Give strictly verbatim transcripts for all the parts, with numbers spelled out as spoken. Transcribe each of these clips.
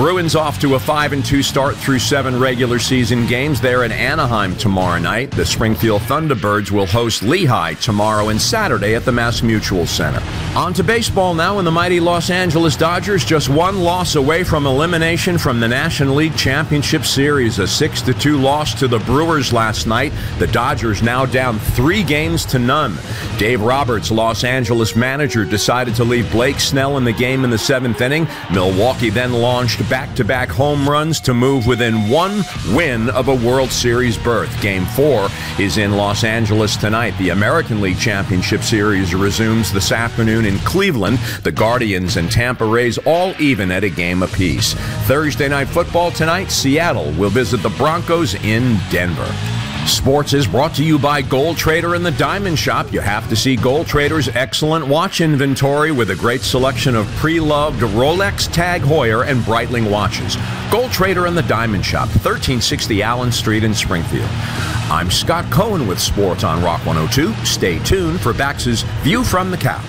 Bruins off to a five and two start through seven regular season games. They're in Anaheim tomorrow night. The Springfield Thunderbirds will host Lehigh tomorrow and Saturday at the Mass Mutual Center. On to baseball now, and the mighty Los Angeles Dodgers just one loss away from elimination from the National League Championship Series. A six to two loss to the Brewers last night. The Dodgers now down three games to none. Dave Roberts, Los Angeles manager, decided to leave Blake Snell in the game in the seventh inning. Milwaukee then launched back-to-back home runs to move within one win of a World Series berth. Game four is in Los Angeles tonight. The American League Championship Series resumes this afternoon in Cleveland. The Guardians and Tampa Rays all even at a game apiece. Thursday night football tonight, Seattle will visit the Broncos in Denver. Sports is brought to you by Gold Trader and the Diamond Shop. You have to see Gold Trader's excellent watch inventory with a great selection of pre-loved Rolex, Tag Heuer, and Breitling watches. Gold Trader and the Diamond Shop, thirteen sixty Allen Street in Springfield. I'm Scott Cohen with Sports on Rock one oh two. Stay tuned for Bax's View from the Couch.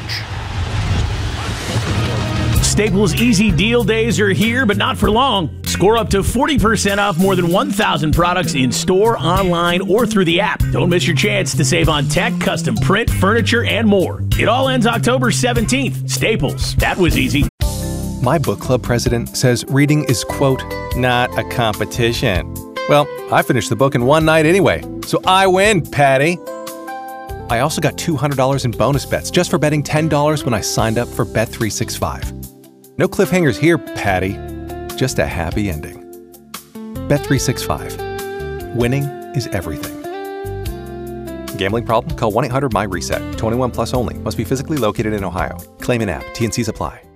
Staples Easy Deal Days are here, but not for long. Score up to forty percent off more than one thousand products in store, online, or through the app. Don't miss your chance to save on tech, custom print, furniture, and more. It all ends October seventeenth. Staples. That was easy. My book club president says reading is, quote, not a competition. Well, I finished the book in one night anyway, so I win, Patty. I also got two hundred dollars in bonus bets just for betting ten dollars when I signed up for Bet three sixty-five. No cliffhangers here, Patty. Just a happy ending. Bet three sixty-five. Winning is everything. Gambling problem? Call one eight hundred M Y RESET. twenty-one plus only. Must be physically located in Ohio. Claim in app. T and Cs apply.